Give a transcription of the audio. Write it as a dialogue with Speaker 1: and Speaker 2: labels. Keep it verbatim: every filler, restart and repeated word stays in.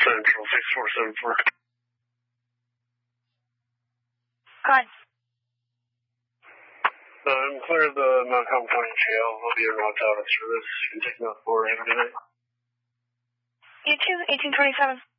Speaker 1: Central six four seven four.
Speaker 2: Hi.
Speaker 1: Um, clear the Montcalm County Jail. I'll be around out of service. You can take note for him tonight.
Speaker 2: You too, eighteen twenty-seven.